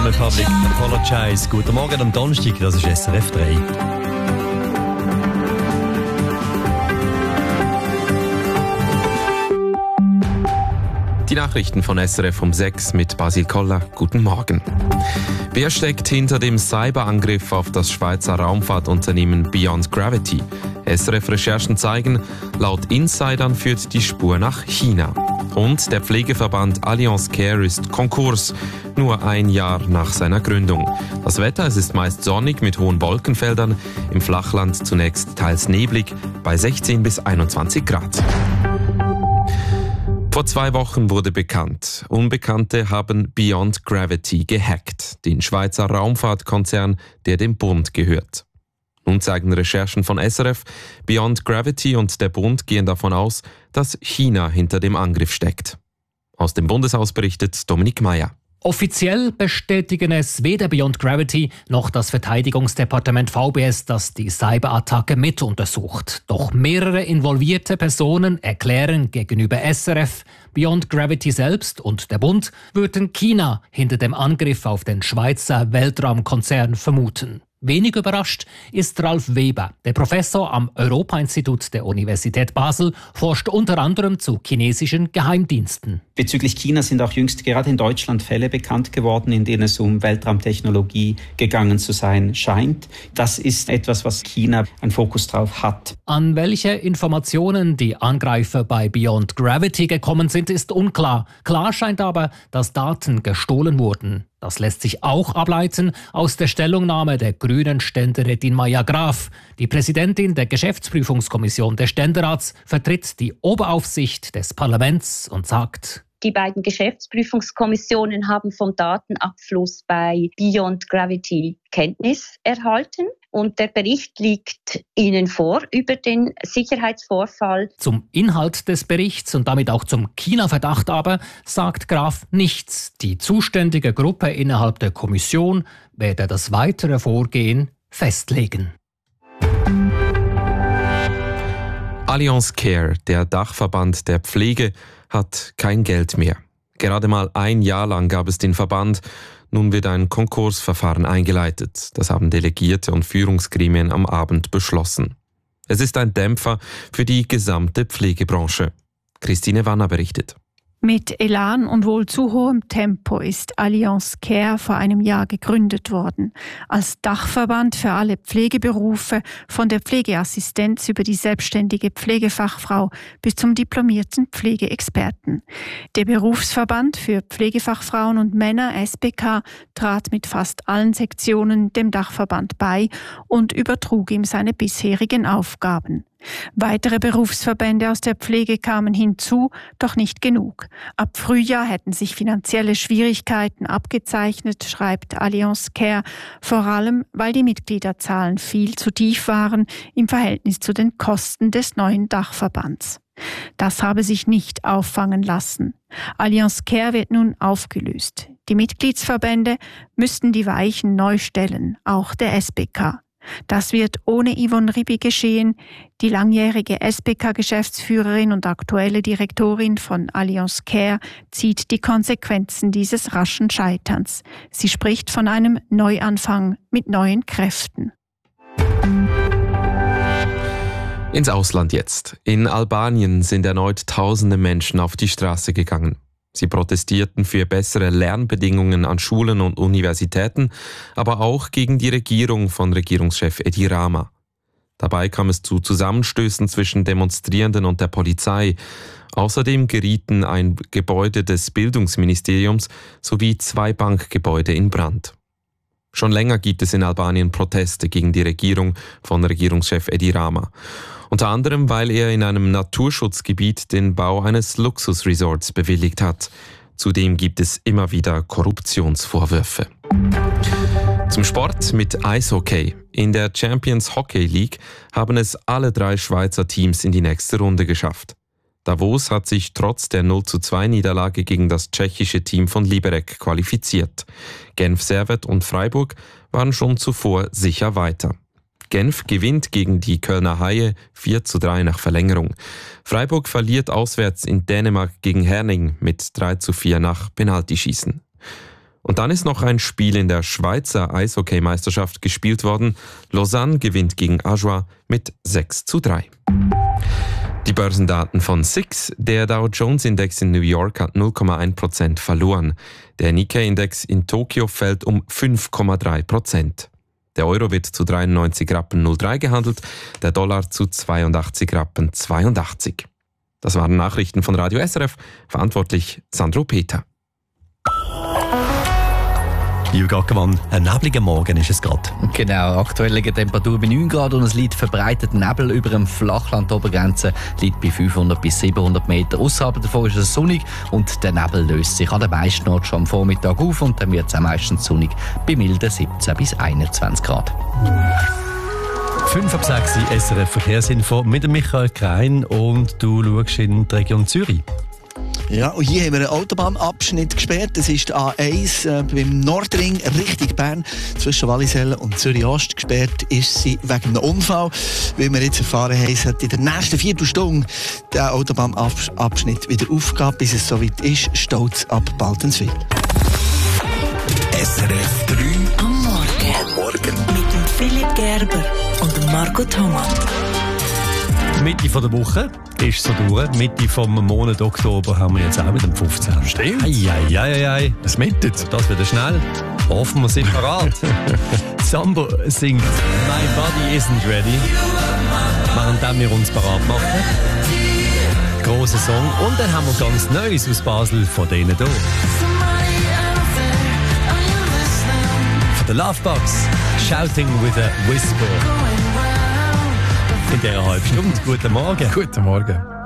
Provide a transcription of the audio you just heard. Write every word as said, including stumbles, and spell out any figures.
Republic, Apologize. Guten Morgen am Donnerstag, das ist S R F drei. Die Nachrichten von S R F um sechs mit Basil Koller. Guten Morgen. Wer steckt hinter dem Cyberangriff auf das Schweizer Raumfahrtunternehmen Beyond Gravity? S R F-Recherchen zeigen, laut Insidern führt die Spur nach China. Und der Pflegeverband Allianz Care ist Konkurs, nur ein Jahr nach seiner Gründung. Das Wetter, es ist meist sonnig mit hohen Wolkenfeldern, im Flachland zunächst teils neblig, bei sechzehn bis einundzwanzig Grad. Vor zwei Wochen wurde bekannt, Unbekannte haben Beyond Gravity gehackt, den Schweizer Raumfahrtkonzern, der dem Bund gehört. Nun zeigen Recherchen von S R F, Beyond Gravity und der Bund gehen davon aus, dass China hinter dem Angriff steckt. Aus dem Bundeshaus berichtet Dominik Meyer. Offiziell bestätigen es weder Beyond Gravity noch das Verteidigungsdepartement V B S, das die Cyberattacke mit untersucht. Doch mehrere involvierte Personen erklären gegenüber S R F, Beyond Gravity selbst und der Bund würden China hinter dem Angriff auf den Schweizer Weltraumkonzern vermuten. Wenig überrascht ist Ralf Weber. Der Professor am Europa-Institut der Universität Basel forscht unter anderem zu chinesischen Geheimdiensten. Bezüglich China sind auch jüngst gerade in Deutschland Fälle bekannt geworden, in denen es um Weltraumtechnologie gegangen zu sein scheint. Das ist etwas, was China einen Fokus drauf hat. An welche Informationen die Angreifer bei Beyond Gravity gekommen sind, ist unklar. Klar scheint aber, dass Daten gestohlen wurden. Das lässt sich auch ableiten aus der Stellungnahme der grünen Ständerätin Maja Graf. Die Präsidentin der Geschäftsprüfungskommission des Ständerats vertritt die Oberaufsicht des Parlaments und sagt: Die beiden Geschäftsprüfungskommissionen haben vom Datenabfluss bei Beyond Gravity Kenntnis erhalten. Und der Bericht liegt Ihnen vor über den Sicherheitsvorfall. Zum Inhalt des Berichts und damit auch zum China-Verdacht aber sagt Graf nichts. Die zuständige Gruppe innerhalb der Kommission werde das weitere Vorgehen festlegen. Allianz Care, der Dachverband der Pflege, hat kein Geld mehr. Gerade mal ein Jahr lang gab es den Verband. Nun wird ein Konkursverfahren eingeleitet. Das haben Delegierte und Führungsgremien am Abend beschlossen. Es ist ein Dämpfer für die gesamte Pflegebranche. Christine Wanner berichtet. Mit Elan und wohl zu hohem Tempo ist Allianz Care vor einem Jahr gegründet worden. Als Dachverband für alle Pflegeberufe, von der Pflegeassistenz über die selbstständige Pflegefachfrau bis zum diplomierten Pflegeexperten. Der Berufsverband für Pflegefachfrauen und Männer S B K trat mit fast allen Sektionen dem Dachverband bei und übertrug ihm seine bisherigen Aufgaben. Weitere Berufsverbände aus der Pflege kamen hinzu, doch nicht genug. Ab Frühjahr hätten sich finanzielle Schwierigkeiten abgezeichnet, schreibt Allianz Care, vor allem weil die Mitgliederzahlen viel zu tief waren im Verhältnis zu den Kosten des neuen Dachverbands. Das habe sich nicht auffangen lassen. Allianz Care wird nun aufgelöst. Die Mitgliedsverbände müssten die Weichen neu stellen, auch der S B K. Das wird ohne Yvonne Ribi geschehen. Die langjährige S B K-Geschäftsführerin und aktuelle Direktorin von Allianz Care zieht die Konsequenzen dieses raschen Scheiterns. Sie spricht von einem Neuanfang mit neuen Kräften. Ins Ausland jetzt. In Albanien sind erneut tausende Menschen auf die Straße gegangen. Sie protestierten für bessere Lernbedingungen an Schulen und Universitäten, aber auch gegen die Regierung von Regierungschef Edi Rama. Dabei kam es zu Zusammenstößen zwischen Demonstrierenden und der Polizei. Außerdem gerieten ein Gebäude des Bildungsministeriums sowie zwei Bankgebäude in Brand. Schon länger gibt es in Albanien Proteste gegen die Regierung von Regierungschef Edi Rama. Unter anderem, weil er in einem Naturschutzgebiet den Bau eines Luxusresorts bewilligt hat. Zudem gibt es immer wieder Korruptionsvorwürfe. Zum Sport mit Eishockey. In der Champions Hockey League haben es alle drei Schweizer Teams in die nächste Runde geschafft. Davos hat sich trotz der null zu zwei Niederlage gegen das tschechische Team von Liberec qualifiziert. Genf Servette und Freiburg waren schon zuvor sicher weiter. Genf gewinnt gegen die Kölner Haie vier zu drei nach Verlängerung. Freiburg verliert auswärts in Dänemark gegen Herning mit drei zu vier nach Penaltyschießen. Und dann ist noch ein Spiel in der Schweizer Eishockeymeisterschaft gespielt worden. Lausanne gewinnt gegen Ajoie mit sechs zu drei. Die Börsendaten von S I X. Der Dow Jones Index in New York hat null Komma eins Prozent verloren. Der Nikkei-Index in Tokio fällt um fünf Komma drei Prozent. Der Euro wird zu dreiundneunzig Rappen null drei gehandelt, der Dollar zu zweiundachtzig Rappen zweiundachtzig. Das waren Nachrichten von Radio S R F, verantwortlich Sandro Peter. Jürgen Ackermann, ein nebliger Morgen ist es gerade. Genau, aktuell liegt die Temperatur bei neun Grad und es liegt verbreitet Nebel über dem Flachland-Obergrenze, liegt bei fünfhundert bis siebenhundert Meter. Außerhalb davon ist es sonnig und der Nebel löst sich an den meisten Orten schon am Vormittag auf und dann wird es auch meistens sonnig bei milden siebzehn bis einundzwanzig Grad. fünf ab sechs S R F Verkehrsinfo mit dem Michael Krein und du schaust in die Region Zürich. Ja, und hier haben wir einen Autobahnabschnitt gesperrt. Das ist die A eins äh, beim Nordring Richtung Bern. Zwischen Wallisellen und Zürich-Ost gesperrt ist sie wegen einem Unfall. Wie wir jetzt erfahren haben, hat in der nächsten Viertelstunde der Autobahnabschnitt wieder aufgegeben, bis es soweit ist. Stolz ab Baltenswil. S R F drei am Morgen. Am Morgen. Mit dem Philipp Gerber und dem Marco Thomas. Mitte von der Woche ist so durch. Mitte vom Monat Oktober haben wir jetzt auch mit dem fünfzehnten Stimmt. Eieieiei. Es mittet. Das wird schnell. Hoffen wir sind parat. Sambo singt My Body Isn't Ready. Während wir uns parat machen. Grosser Song. Und dann haben wir ganz Neues aus Basel von denen hier. Von der Lovebox. Shouting with a Whisper. In dieser halben Stunde. Guten Morgen. Guten Morgen.